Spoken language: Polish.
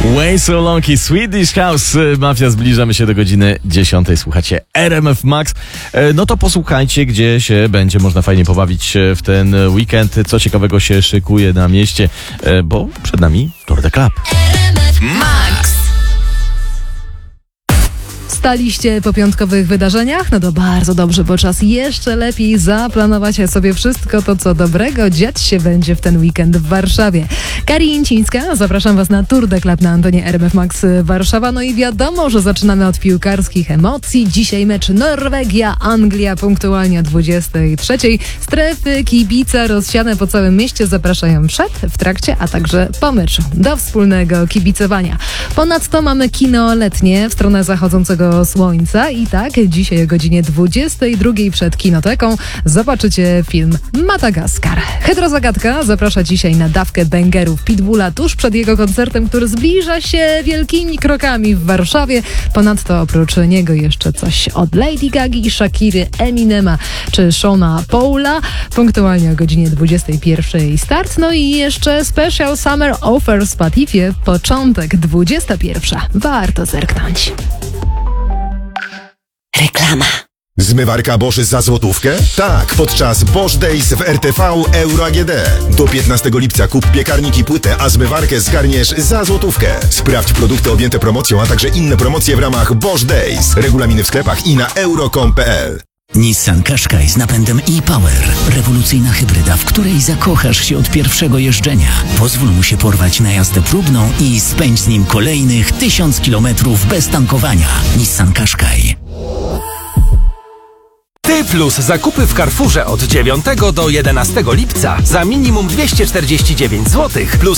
Way So Long i Swedish House Mafia. Zbliżamy się do godziny 10. Słuchacie RMF Max. No to posłuchajcie, gdzie się będzie można fajnie pobawić w ten weekend. Co ciekawego się szykuje na mieście, bo przed nami Tour de Club. RMF Max. Staliście po piątkowych wydarzeniach? No to bardzo dobrze, bo czas jeszcze lepiej zaplanować sobie wszystko to, co dobrego dziać się będzie w ten weekend w Warszawie. Kari Jęcińska, zapraszam Was na Tour de Club na antenie RMF Max Warszawa. No i wiadomo, że zaczynamy od piłkarskich emocji. Dzisiaj mecz Norwegia-Anglia punktualnie o 23. Strefy kibica rozsiane po całym mieście zapraszają przed, w trakcie, a także po meczu do wspólnego kibicowania. Ponadto mamy kino letnie w stronę zachodzącego słońca i tak dzisiaj o godzinie 22 przed Kinoteką zobaczycie film Madagaskar. Hydrozagadka zaprasza dzisiaj na dawkę bęgerów Pitbulla tuż przed jego koncertem, który zbliża się wielkimi krokami w Warszawie. Ponadto oprócz niego jeszcze coś od Lady Gagi, Shakiry, Eminema czy Shona Paula. Punktualnie o godzinie 21 start. No i jeszcze Special Summer Offer z Patifie. Początek 21. Warto zerknąć. Reklama. Zmywarka Bosch za złotówkę? Tak, podczas Bosch Days w RTV Euro AGD. Do 15 lipca kup piekarnik i płytę, a zmywarkę zgarniesz za złotówkę. Sprawdź produkty objęte promocją, a także inne promocje w ramach Bosch Days. Regulaminy w sklepach i na euro.com.pl. Nissan Qashqai z napędem e-Power. Rewolucyjna hybryda, w której zakochasz się od pierwszego jeżdżenia. Pozwól mu się porwać na jazdę próbną i spędź z nim kolejnych 1000 kilometrów bez tankowania. Nissan Qashqai. Ty plus zakupy w Carrefourze od 9 do 11 lipca za minimum 249 zł plus